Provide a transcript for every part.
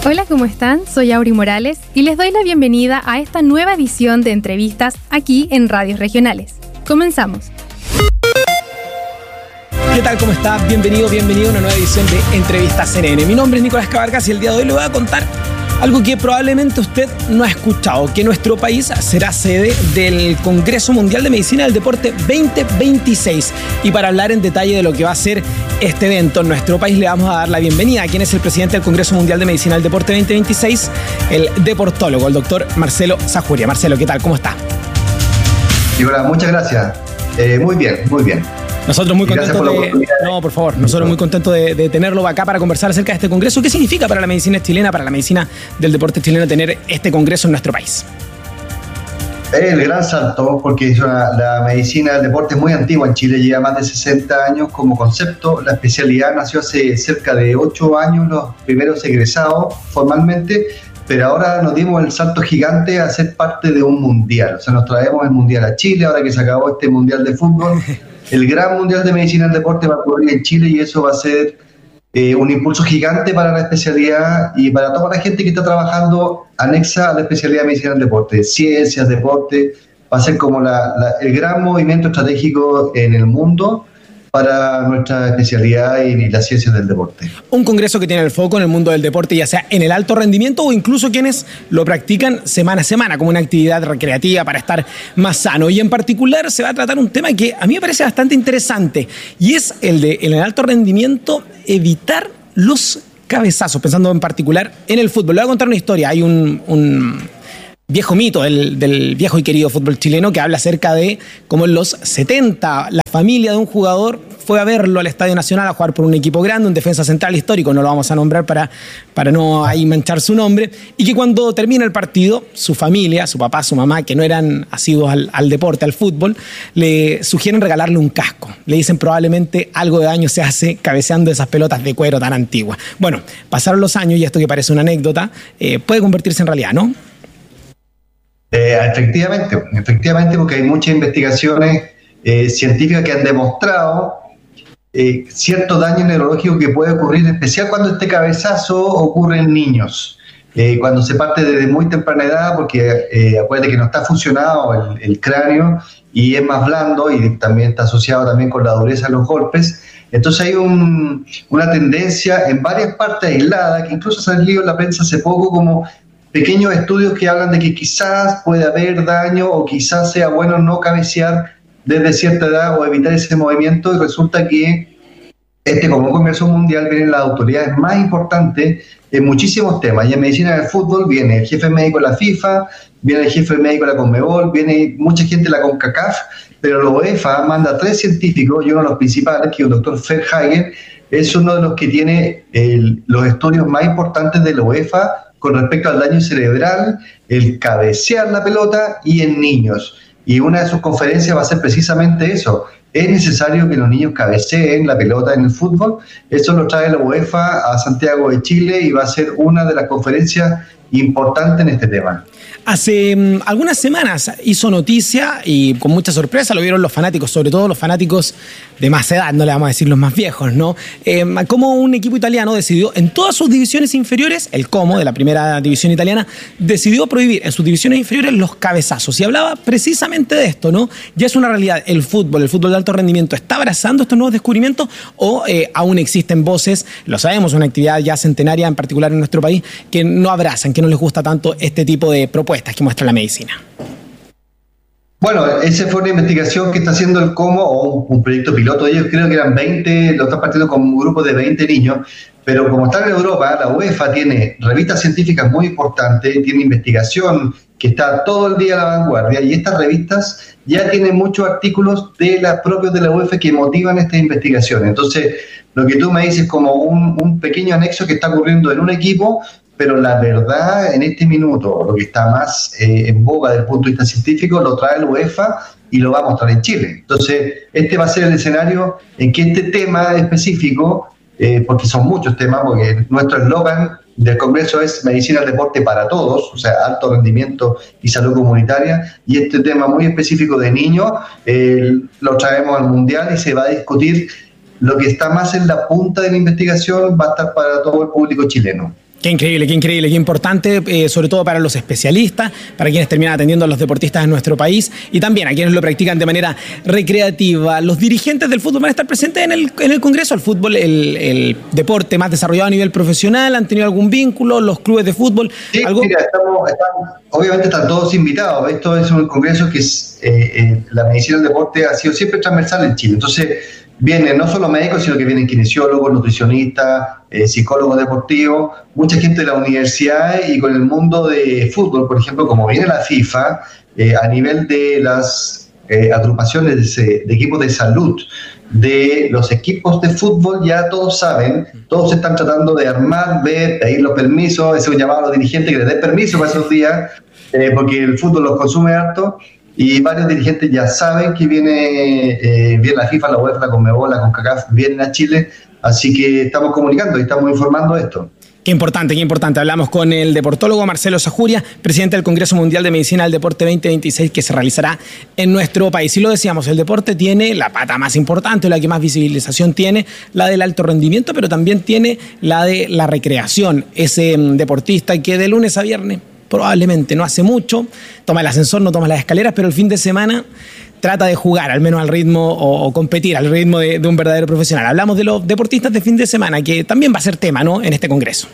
Hola, ¿cómo están? Soy Auri Morales y les doy la bienvenida a esta nueva edición de entrevistas aquí en Radios Regionales. Comenzamos. ¿Qué tal? ¿Cómo está? Bienvenido a una nueva edición de Entrevistas CNN. Mi nombre es Nicolás Cabargas y el día de hoy le voy a contar algo que probablemente usted no ha escuchado, que nuestro país será sede del Congreso Mundial de Medicina del Deporte 2026. Y para hablar en detalle de lo que va a ser este evento en nuestro país, le vamos a dar la bienvenida a quien es el presidente del Congreso Mundial de Medicina del Deporte 2026, el deportólogo, el doctor Marcelo Zajuria. Marcelo, ¿qué tal? ¿Cómo está? Nicolás, muchas gracias. Muy bien, muy bien. Nosotros muy contentos muy contentos de tenerlo acá para conversar acerca de este congreso. ¿Qué significa para la medicina chilena, para la medicina del deporte chileno tener este congreso en nuestro país? El gran salto, porque la medicina del deporte es muy antigua en Chile, lleva más de 60 años como concepto. La especialidad nació hace cerca de 8 años, los primeros egresados formalmente, pero ahora nos dimos el salto gigante a ser parte de un mundial. O sea, nos traemos el mundial a Chile, ahora que se acabó este mundial de fútbol. El gran mundial de medicina del deporte va a ocurrir en Chile y eso va a ser un impulso gigante para la especialidad y para toda la gente que está trabajando anexa a la especialidad de medicina del deporte, ciencias, deporte. Va a ser como el gran movimiento estratégico en el mundo para nuestra especialidad y las ciencias del deporte. Un congreso que tiene el foco en el mundo del deporte, ya sea en el alto rendimiento o incluso quienes lo practican semana a semana como una actividad recreativa para estar más sano. Y en particular se va a tratar un tema que a mí me parece bastante interesante y es el de, en el alto rendimiento, evitar los cabezazos, pensando en particular en el fútbol. Le voy a contar una historia. Hay un viejo mito del viejo y querido fútbol chileno que habla acerca de cómo en los 70 la familia de un jugador fue a verlo al Estadio Nacional a jugar por un equipo grande, un defensa central histórico, no lo vamos a nombrar para no ahí manchar su nombre, y que cuando termina el partido, su familia, su papá, su mamá, que no eran asiduos al deporte, al fútbol, le sugieren regalarle un casco. Le dicen probablemente algo de daño se hace cabeceando esas pelotas de cuero tan antiguas. Bueno, pasaron los años y esto que parece una anécdota puede convertirse en realidad, ¿no? Efectivamente, porque hay muchas investigaciones científicas que han demostrado cierto daño neurológico que puede ocurrir, en especial cuando este cabezazo ocurre en niños, cuando se parte desde muy temprana edad, porque acuérdate que no está fusionado el cráneo y es más blando y también está asociado también con la dureza de los golpes. Entonces hay una tendencia en varias partes aisladas, que incluso se han leído en la prensa hace poco como pequeños estudios que hablan de que quizás puede haber daño o quizás sea bueno no cabecear desde cierta edad o evitar ese movimiento, y resulta que como Congreso Mundial vienen las autoridades más importantes en muchísimos temas, y en medicina del fútbol viene el jefe médico de la FIFA, viene el jefe médico de la Conmebol, viene mucha gente de la CONCACAF, pero la UEFA manda 3 científicos y uno de los principales, que es el doctor Verhagen, es uno de los que tiene los estudios más importantes de la UEFA con respecto al daño cerebral, el cabecear la pelota y en niños. Y una de sus conferencias va a ser precisamente eso. ¿Es necesario que los niños cabeceen la pelota en el fútbol? Eso lo trae la UEFA a Santiago de Chile y va a ser una de las conferencias importantes en este tema. Hace algunas semanas hizo noticia y con mucha sorpresa lo vieron los fanáticos, sobre todo los fanáticos de más edad, no le vamos a decir los más viejos, ¿no? Como un equipo italiano decidió en todas sus divisiones inferiores, el Como de la primera división italiana, decidió prohibir en sus divisiones inferiores los cabezazos. Y hablaba precisamente de esto, ¿no? Ya es una realidad, el fútbol de alto rendimiento, ¿está abrazando estos nuevos descubrimientos o aún existen voces, lo sabemos, una actividad ya centenaria en particular en nuestro país, que no abrazan, que no les gusta tanto este tipo de propuestas que muestra la medicina? Bueno, esa fue una investigación que está haciendo el Como, o un proyecto piloto. Ellos creo que eran 20, lo están partiendo con un grupo de 20 niños, pero como está en Europa, la UEFA tiene revistas científicas muy importantes, tiene investigación que está todo el día a la vanguardia, y estas revistas ya tienen muchos artículos propios de la UEFA que motivan estas investigaciones. Entonces, lo que tú me dices como un pequeño anexo que está ocurriendo en un equipo, pero la verdad en este minuto, lo que está más en boga desde el punto de vista científico, lo trae la UEFA y lo va a mostrar en Chile. Entonces, este va a ser el escenario en que este tema específico, porque son muchos temas, porque nuestro eslogan del Congreso es Medicina del Deporte para Todos, o sea, alto rendimiento y salud comunitaria, y este tema muy específico de niños lo traemos al Mundial y se va a discutir. Lo que está más en la punta de la investigación va a estar para todo el público chileno. Qué increíble, qué importante, sobre todo para los especialistas, para quienes terminan atendiendo a los deportistas en nuestro país y también a quienes lo practican de manera recreativa. Los dirigentes del fútbol van a estar presentes en el Congreso. El fútbol, el deporte más desarrollado a nivel profesional, ¿han tenido algún vínculo? ¿Los clubes de fútbol? Sí, ¿algo? Mira, obviamente están todos invitados. Esto es un congreso que la medicina del deporte ha sido siempre transversal en Chile. Entonces, vienen no solo médicos, sino que vienen kinesiólogos, nutricionistas, psicólogos deportivos, mucha gente de la universidad y con el mundo de fútbol, por ejemplo, como viene la FIFA, a nivel de las agrupaciones de equipos de salud, de los equipos de fútbol, ya todos saben, todos están tratando de armar, pedir los permisos, ese es un llamado a los dirigentes que les den permiso para esos días, porque el fútbol los consume harto. Y varios dirigentes ya saben que viene la FIFA, la UEFA, la Conmebol, la CONCACAF, vienen a Chile, así que estamos comunicando y estamos informando de esto. Qué importante, qué importante. Hablamos con el deportólogo Marcelo Sajuria, presidente del Congreso Mundial de Medicina del Deporte 2026, que se realizará en nuestro país. Y lo decíamos, el deporte tiene la pata más importante, la que más visibilización tiene, la del alto rendimiento, pero también tiene la de la recreación. Ese deportista que de lunes a viernes probablemente no hace mucho, toma el ascensor, no toma las escaleras, pero el fin de semana trata de jugar al menos al ritmo o competir al ritmo de un verdadero profesional. Hablamos de los deportistas de fin de semana, que también va a ser tema, ¿no?, en este congreso.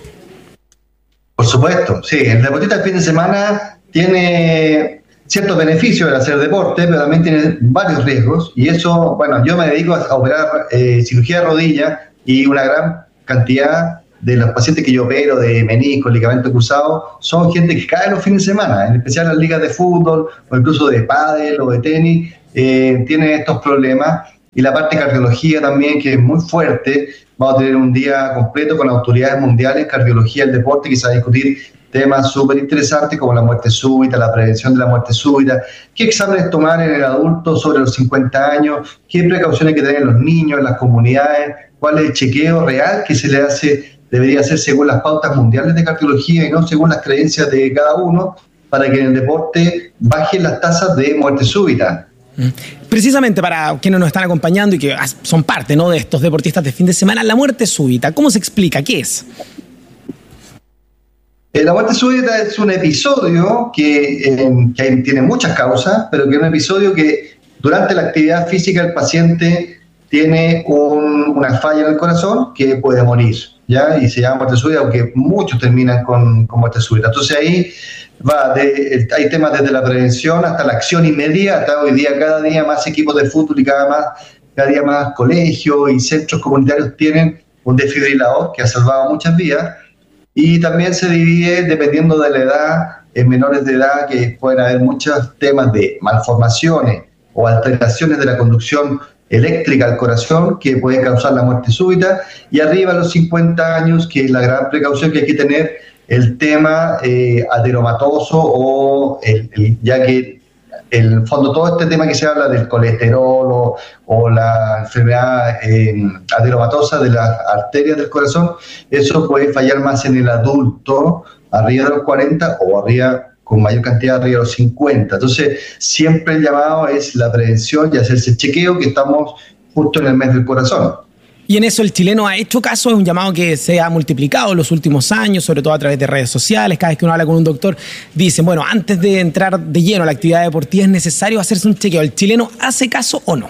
Por supuesto, sí, el deportista de fin de semana tiene ciertos beneficios de hacer deporte, pero también tiene varios riesgos, y eso, bueno, yo me dedico a operar cirugía de rodilla, y una gran cantidad de los pacientes que yo opero de menisco, ligamento cruzado, son gente que cae los fines de semana, en especial las ligas de fútbol o incluso de pádel o de tenis, tienen estos problemas. Y la parte de cardiología también, que es muy fuerte. Vamos a tener un día completo con autoridades mundiales, cardiología del deporte, que se va a discutir temas súper interesantes como la muerte súbita, la prevención de la muerte súbita, qué exámenes tomar en el adulto sobre los 50 años, qué precauciones hay que tener en los niños, en las comunidades, cuál es el chequeo real que se le hace, debería ser según las pautas mundiales de cardiología y no según las creencias de cada uno, para que en el deporte bajen las tasas de muerte súbita. Precisamente para quienes nos están acompañando y que son parte, ¿no?, de estos deportistas de fin de semana, la muerte súbita, ¿cómo se explica? ¿Qué es? La muerte súbita es un episodio que tiene muchas causas, pero que es un episodio que durante la actividad física el paciente tiene una falla en el corazón que puede morir, ¿ya? Y se llama muerte súbita, aunque muchos terminan con muerte súbita. Entonces ahí hay temas desde la prevención hasta la acción inmediata. Hoy día, cada día más equipos de fútbol y cada día más colegios y centros comunitarios tienen un desfibrilador que ha salvado muchas vidas. Y también se divide dependiendo de la edad, en menores de edad, que pueden haber muchos temas de malformaciones o alteraciones de la conducción eléctrica al corazón que puede causar la muerte súbita, y arriba a los 50 años, que es la gran precaución que hay que tener, el tema ateromatoso o ya que en el fondo todo este tema que se habla del colesterol o la enfermedad ateromatosa de las arterias del corazón, eso puede fallar más en el adulto arriba de los 40 o arriba con mayor cantidad arriba de los 50. Entonces siempre el llamado es la prevención y hacerse el chequeo, que estamos justo en el mes del corazón. Y en eso el chileno ha hecho caso, es un llamado que se ha multiplicado en los últimos años, sobre todo a través de redes sociales. Cada vez que uno habla con un doctor, dicen, bueno, antes de entrar de lleno a la actividad deportiva es necesario hacerse un chequeo. ¿El chileno hace caso o no?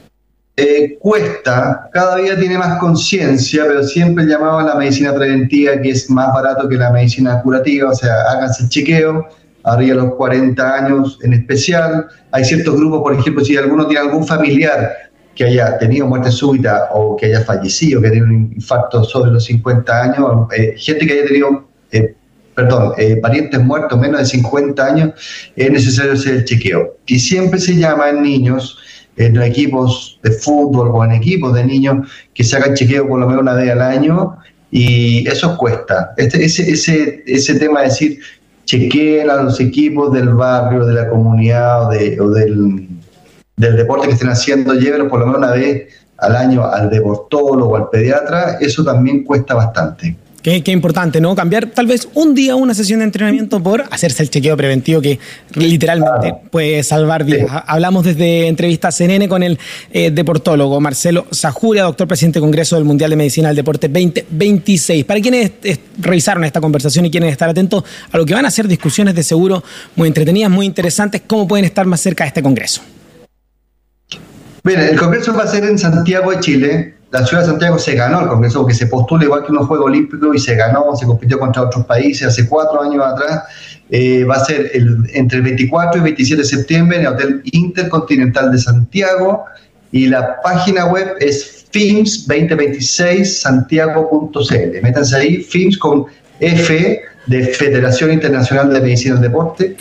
Cuesta, cada día tiene más conciencia, pero siempre el llamado a la medicina preventiva, que es más barato que la medicina curativa, o sea, háganse el chequeo, arriba de los 40 años en especial. Hay ciertos grupos, por ejemplo, si alguno tiene algún familiar que haya tenido muerte súbita o que haya fallecido, que tiene un infarto sobre los 50 años, gente que haya tenido, parientes muertos menos de 50 años, es necesario hacer el chequeo. Y siempre se llama en niños, en equipos de fútbol o en equipos de niños, que se hagan chequeo por lo menos una vez al año, y eso cuesta. Ese tema de decir, chequeen a los equipos del barrio, de la comunidad o del deporte que estén haciendo, llévenlos por lo menos una vez al año al deportólogo o al pediatra, eso también cuesta bastante. Qué importante, ¿no? Cambiar tal vez un día una sesión de entrenamiento por hacerse el chequeo preventivo que literalmente puede salvar vidas. Hablamos desde Entrevistas CNN con el deportólogo Marcelo Zajuria, doctor presidente del Congreso del Mundial de Medicina del Deporte 2026. Para quienes revisaron esta conversación y quieren estar atentos a lo que van a ser discusiones de seguro muy entretenidas, muy interesantes, ¿cómo pueden estar más cerca de este Congreso? Bien, el Congreso va a ser en Santiago de Chile. La ciudad de Santiago se ganó el Congreso porque se postula igual que unos Juegos Olímpicos y se ganó, se compitió contra otros países hace 4 años atrás. Va a ser entre el 24 y 27 de septiembre en el Hotel Intercontinental de Santiago y la página web es FIMS2026santiago.cl. Métanse ahí, FIMS con F de Federación Internacional de Medicina del Deporte,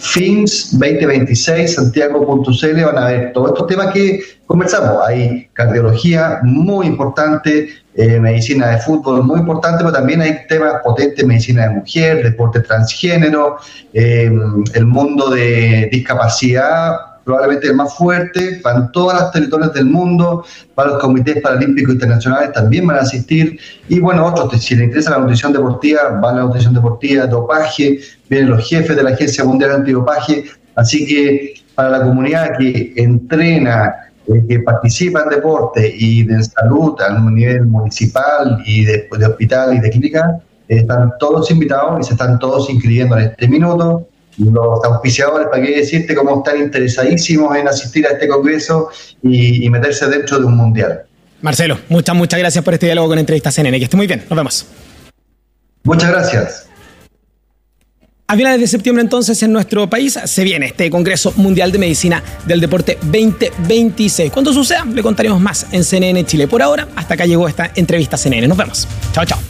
FIMS2026santiago.cl. Van a ver todos estos temas que conversamos. Hay cardiología muy importante, medicina de fútbol muy importante, pero también hay temas potentes, medicina de mujer, deporte transgénero, el mundo de discapacidad, probablemente el más fuerte, para todos los territorios del mundo, para los comités paralímpicos internacionales también van a asistir, y bueno, otros, si les interesa la nutrición deportiva, van a la nutrición deportiva, dopaje, vienen los jefes de la Agencia Mundial Antidopaje, así que para la comunidad que entrena, que participa en deporte y de salud a un nivel municipal y de hospital y de clínica, están todos invitados y se están todos inscribiendo en este minuto. Los auspiciadores, para qué decirte, cómo están interesadísimos en asistir a este congreso y meterse dentro de un mundial. Marcelo, muchas gracias por este diálogo con Entrevistas CNN. Que esté muy bien, nos vemos. Muchas gracias. A finales de septiembre, entonces, en nuestro país se viene este Congreso Mundial de Medicina del Deporte 2026. Cuando suceda, le contaremos más en CNN Chile. Por ahora, hasta acá llegó esta entrevista CNN. Nos vemos. Chao, chao.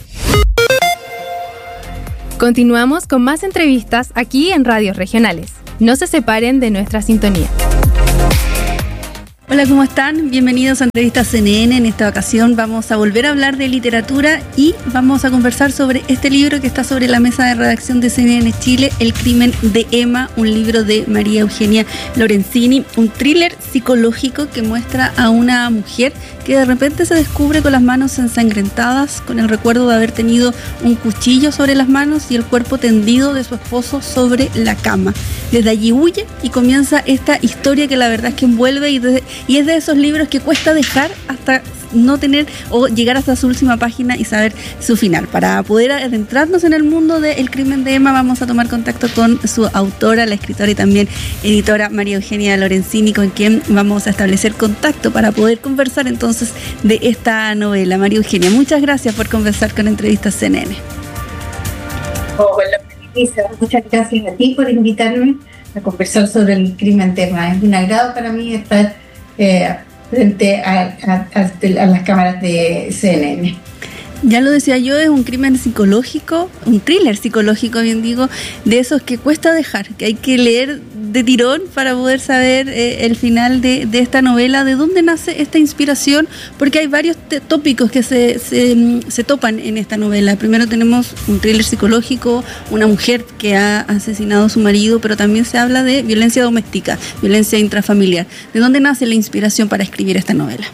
Continuamos con más entrevistas aquí en Radios Regionales. No se separen de nuestra sintonía. Hola, ¿cómo están? Bienvenidos a Entrevistas CNN. En esta ocasión vamos a volver a hablar de literatura y vamos a conversar sobre este libro que está sobre la mesa de redacción de CNN Chile, El crimen de Emma, un libro de María Eugenia Lorenzini, un thriller psicológico que muestra a una mujer que de repente se descubre con las manos ensangrentadas, con el recuerdo de haber tenido un cuchillo sobre las manos y el cuerpo tendido de su esposo sobre la cama. Desde allí huye y comienza esta historia que la verdad es que envuelve y es de esos libros que cuesta dejar hasta no tener o llegar hasta su última página y saber su final. Para poder adentrarnos en el mundo del crimen de Emma, vamos a tomar contacto con su autora, la escritora y también editora María Eugenia Lorenzini, con quien vamos a establecer contacto para poder conversar entonces de esta novela. María Eugenia, muchas gracias por conversar con Entrevistas CNN. Hola, Melissa, muchas gracias a ti por invitarme a conversar sobre el crimen de Emma. Es un agrado para mí estar frente a las cámaras de CNN. Ya lo decía yo, es un crimen psicológico, un thriller psicológico, bien digo, de esos que cuesta dejar, que hay que leer de tirón para poder saber el final de esta novela, de dónde nace esta inspiración, porque hay varios tópicos que se topan en esta novela. Primero tenemos un thriller psicológico, una mujer que ha asesinado a su marido, pero también se habla de violencia doméstica, violencia intrafamiliar. ¿De dónde nace la inspiración para escribir esta novela?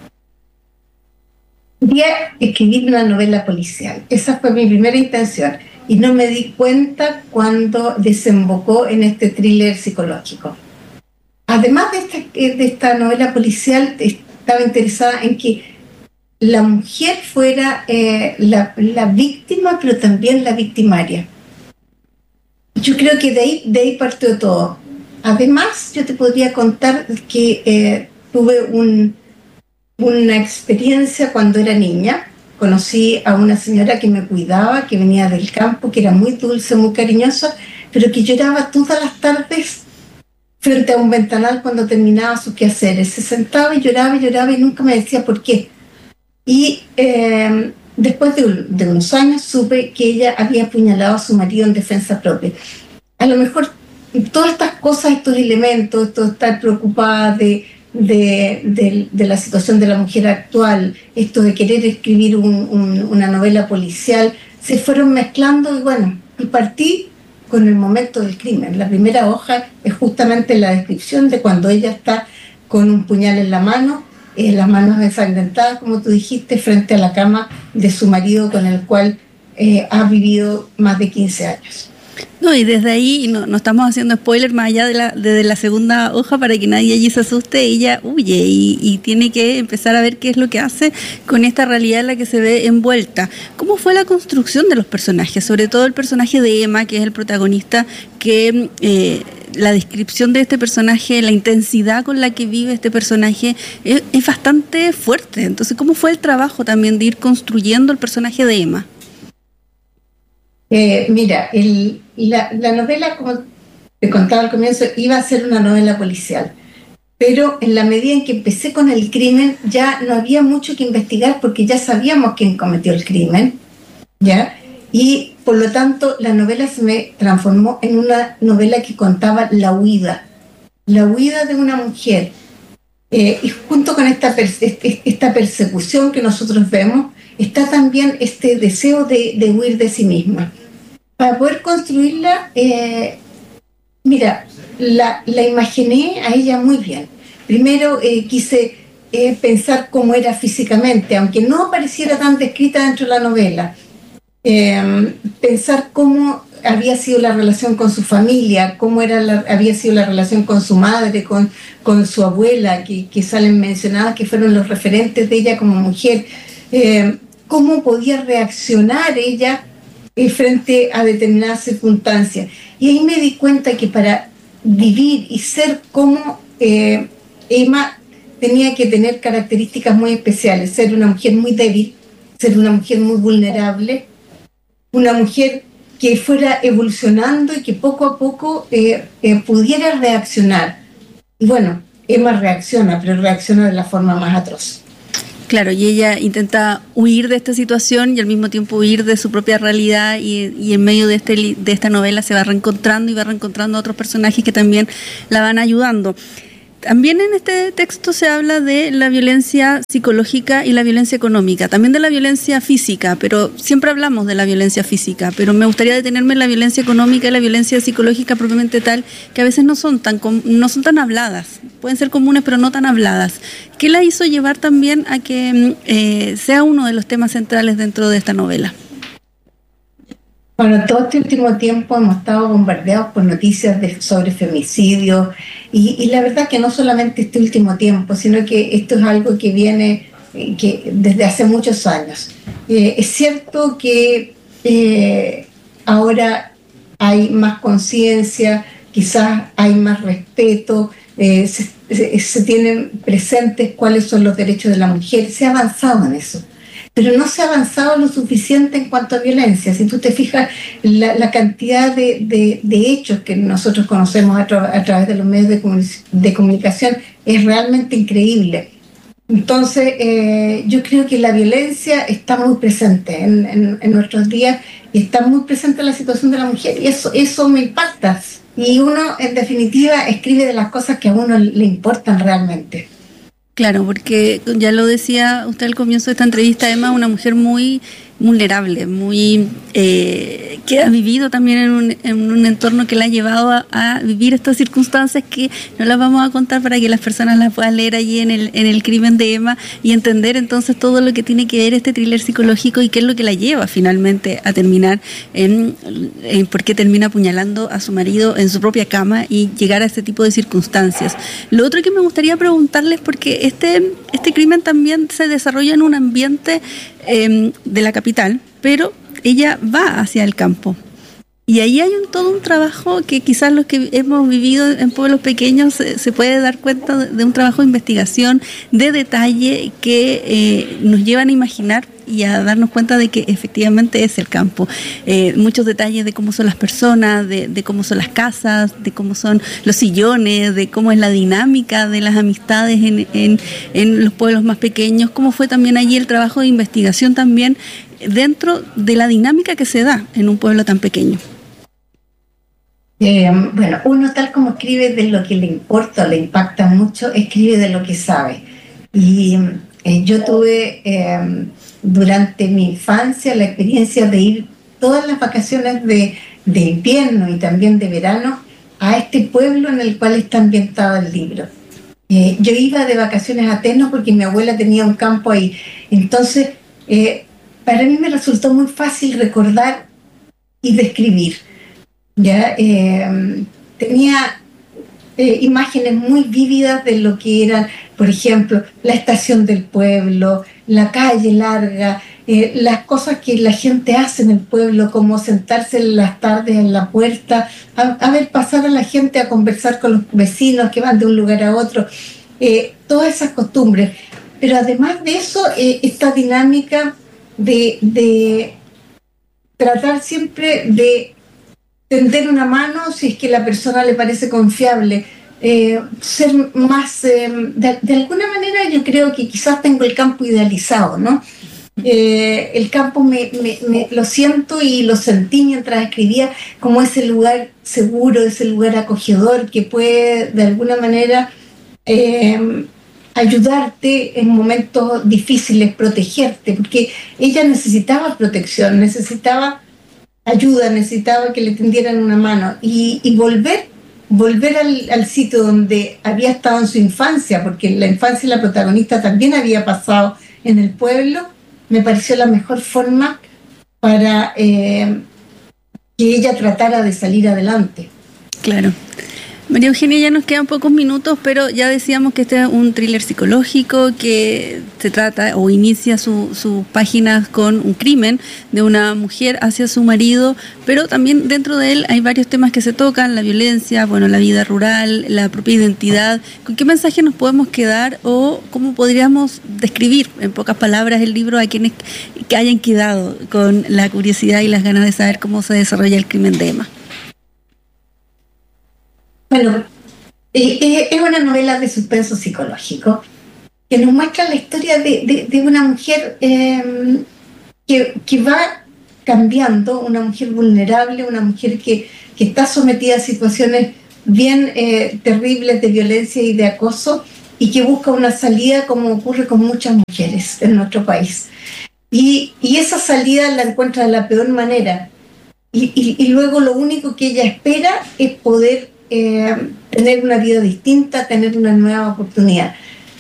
Quería escribir una novela policial. Esa fue mi primera intención. Y no me di cuenta cuando desembocó en este thriller psicológico. Además de esta novela policial, estaba interesada en que la mujer fuera la víctima, pero también la victimaria. Yo creo que de ahí partió todo. Además, yo te podría contar que tuve una experiencia cuando era niña. Conocí a una señora que me cuidaba, que venía del campo, que era muy dulce, muy cariñosa, pero que lloraba todas las tardes frente a un ventanal cuando terminaba sus quehaceres. Se sentaba y lloraba y nunca me decía por qué. Y después de unos años supe que ella había apuñalado a su marido en defensa propia. A lo mejor todas estas cosas, estos elementos, esto de estar preocupada de la situación de la mujer actual, esto de querer escribir una novela policial, se fueron mezclando y partí con el momento del crimen. La primera hoja es justamente la descripción de cuando ella está con un puñal en la mano, las manos ensangrentadas, como tú dijiste, frente a la cama de su marido con el cual ha vivido más de 15 años. No, y desde ahí, no estamos haciendo spoiler más allá de la segunda hoja para que nadie allí se asuste, ella huye y tiene que empezar a ver qué es lo que hace con esta realidad en la que se ve envuelta. ¿Cómo fue la construcción de los personajes? Sobre todo el personaje de Emma, que es el protagonista, que la descripción de este personaje, la intensidad con la que vive este personaje es bastante fuerte. Entonces, ¿cómo fue el trabajo también de ir construyendo el personaje de Emma? Mira, la novela, como te contaba al comienzo, iba a ser una novela policial, pero en la medida en que empecé con el crimen ya no había mucho que investigar porque ya sabíamos quién cometió el crimen, ¿ya? Y por lo tanto la novela se me transformó en una novela que contaba la huida de una mujer, y junto con esta persecución que nosotros vemos, está también este deseo de huir de sí misma. Para poder construirla, mira, la imaginé a ella muy bien. Primero quise pensar cómo era físicamente, aunque no apareciera tan descrita dentro de la novela. Pensar cómo había sido la relación con su familia, cómo había sido la relación con su madre, con su abuela, que salen mencionadas, que fueron los referentes de ella como mujer. Cómo podía reaccionar ella frente a determinadas circunstancias. Y ahí me di cuenta que para vivir y ser como Emma tenía que tener características muy especiales, ser una mujer muy débil, ser una mujer muy vulnerable, una mujer que fuera evolucionando y que poco a poco pudiera reaccionar. Y bueno, Emma reacciona, pero reacciona de la forma más atroz. Claro, y ella intenta huir de esta situación y al mismo tiempo huir de su propia realidad y en medio de esta novela se va reencontrando y va reencontrando a otros personajes que también la van ayudando. También en este texto se habla de la violencia psicológica y la violencia económica, también de la violencia física, pero siempre hablamos de la violencia física, pero me gustaría detenerme en la violencia económica y la violencia psicológica propiamente tal, que a veces no son tan habladas, pueden ser comunes pero no tan habladas. ¿Qué la hizo llevar también a que sea uno de los temas centrales dentro de esta novela? Bueno, todo este último tiempo hemos estado bombardeados por noticias sobre femicidios y la verdad que no solamente este último tiempo, sino que esto es algo que viene desde hace muchos años. Es cierto que ahora hay más conciencia, quizás hay más respeto, se tienen presentes cuáles son los derechos de la mujer, se ha avanzado en eso. Pero no se ha avanzado lo suficiente en cuanto a violencia. Si tú te fijas, la cantidad de hechos que nosotros conocemos a través de los medios de comunicación es realmente increíble. Entonces, yo creo que la violencia está muy presente en nuestros días y está muy presente en la situación de la mujer y eso me impacta. Y uno, en definitiva, escribe de las cosas que a uno le importan realmente. Claro, porque ya lo decía usted al comienzo de esta entrevista, Emma, una mujer muy vulnerable, muy que ha vivido también en un entorno que la ha llevado a vivir estas circunstancias que no las vamos a contar para que las personas las puedan leer allí en el crimen de Emma y entender entonces todo lo que tiene que ver este thriller psicológico y qué es lo que la lleva finalmente a terminar en por qué termina apuñalando a su marido en su propia cama y llegar a este tipo de circunstancias. Lo otro que me gustaría preguntarles, porque este crimen también se desarrolla en un ambiente de la capital, pero ella va hacia el campo. Y ahí hay todo un trabajo que quizás los que hemos vivido en pueblos pequeños se puede dar cuenta de un trabajo de investigación, de detalle que nos llevan a imaginar y a darnos cuenta de que efectivamente es el campo. Muchos detalles de cómo son las personas, de cómo son las casas, de cómo son los sillones, de cómo es la dinámica de las amistades en los pueblos más pequeños, cómo fue también allí el trabajo de investigación también dentro de la dinámica que se da en un pueblo tan pequeño. Bueno, uno tal como escribe de lo que le importa, le impacta mucho, escribe de lo que sabe. Y yo tuve durante mi infancia la experiencia de ir todas las vacaciones de invierno y también de verano a este pueblo en el cual está ambientado el libro. Yo iba de vacaciones a Teno porque mi abuela tenía un campo ahí. Entonces, para mí me resultó muy fácil recordar y describir. ¿Ya? Tenía imágenes muy vívidas de lo que eran, por ejemplo, la estación del pueblo, la calle larga, las cosas que la gente hace en el pueblo, como sentarse en las tardes en la puerta, a ver pasar a la gente a conversar con los vecinos que van de un lugar a otro, todas esas costumbres. Pero además de eso, esta dinámica de tratar siempre de tender una mano si es que la persona le parece confiable, ser más, de alguna manera yo creo que quizás tengo el campo idealizado, ¿no? El campo me lo siento y lo sentí mientras escribía como ese lugar seguro, ese lugar acogedor que puede de alguna manera ayudarte en momentos difíciles, protegerte, porque ella necesitaba protección, necesitaba ayuda, necesitaba que le tendieran una mano y volver al sitio donde había estado en su infancia, porque en la infancia la protagonista también había pasado en el pueblo, me pareció la mejor forma para que ella tratara de salir adelante. Claro. María Eugenia, ya nos quedan pocos minutos, pero ya decíamos que este es un thriller psicológico que se trata o inicia sus páginas con un crimen de una mujer hacia su marido, pero también dentro de él hay varios temas que se tocan, la violencia, bueno, la vida rural, la propia identidad. ¿Con qué mensaje nos podemos quedar o cómo podríamos describir en pocas palabras el libro a quienes que hayan quedado con la curiosidad y las ganas de saber cómo se desarrolla el crimen de Emma? Bueno, es una novela de suspenso psicológico que nos muestra la historia de una mujer que va cambiando, una mujer vulnerable, una mujer que está sometida a situaciones bien terribles de violencia y de acoso y que busca una salida como ocurre con muchas mujeres en nuestro país. Y esa salida la encuentra de la peor manera. Y luego lo único que ella espera es poder tener una vida distinta, tener una nueva oportunidad.